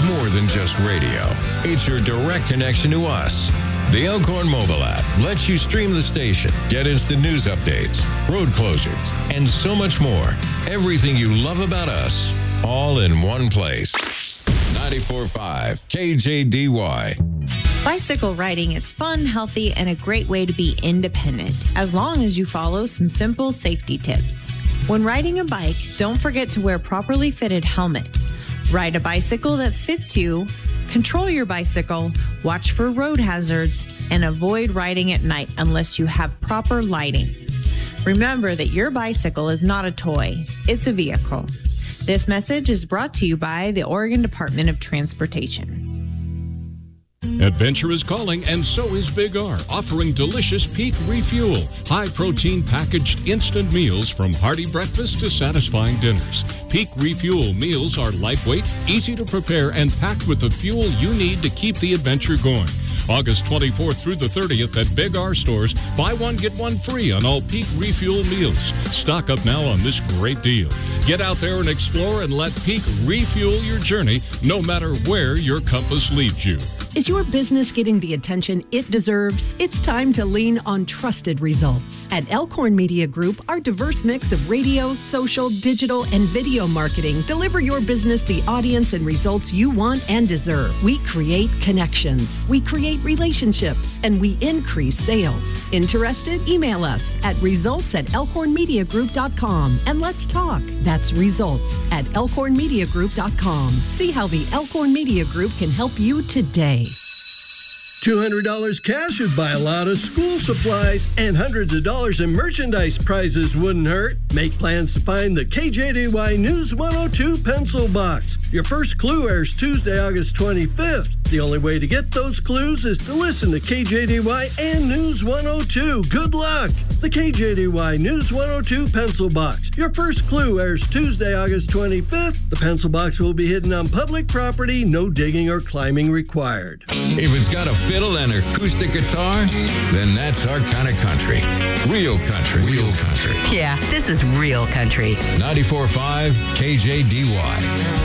more than just radio. It's your direct connection to us. The Elkhorn mobile app lets you stream the station, get instant news updates, road closures, and so much more. Everything you love about us, all in one place. 94.5 KJDY. Bicycle riding is fun, healthy, and a great way to be independent, as long as you follow some simple safety tips. When riding a bike, don't forget to wear properly fitted helmet. Ride a bicycle that fits you, control your bicycle, watch for road hazards, and avoid riding at night unless you have proper lighting. Remember that your bicycle is not a toy, it's a vehicle. This message is brought to you by the Oregon Department of Transportation. Adventure is calling, and so is Big R, offering delicious Peak Refuel, high-protein packaged instant meals from hearty breakfast to satisfying dinners. Peak Refuel meals are lightweight, easy to prepare, and packed with the fuel you need to keep the adventure going. August 24th through the 30th at Big R stores, buy one, get one free on all Peak Refuel meals. Stock up now on this great deal. Get out there and explore and let Peak refuel your journey, no matter where your compass leads you. Is your business getting the attention it deserves? It's time to lean on trusted results. At Elkhorn Media Group, our diverse mix of radio, social, digital, and video marketing deliver your business the audience and results you want and deserve. We create connections, we create relationships, and we increase sales. Interested? Email us at results@elkhornmediagroup.com and let's talk. That's results@elkhornmediagroup.com. See how the Elkhorn Media Group can help you today. $200 cash would buy a lot of school supplies, and hundreds of dollars in merchandise prizes wouldn't hurt. Make plans to find the KJDY News 102 pencil box. Your first clue airs Tuesday, August 25th. The only way to get those clues is to listen to KJDY and News 102. Good luck! The KJDY News 102 pencil box. Your first clue airs Tuesday, August 25th. The pencil box will be hidden on public property. No digging or climbing required. If it's got a fiddle and acoustic guitar, then that's our kind of country. Real country. Real country. Yeah, this is real country. 94.5 KJDY.